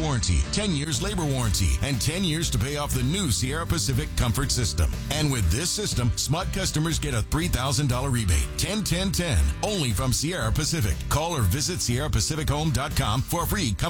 warranty, 10 years labor warranty, and 10 years to pay off the new Sierra Pacific Comfort System. And with this system, smart customers get a $3,000 rebate. 10-10-10. Only from Sierra Pacific. Call or visit SierraPacificHome.com for a free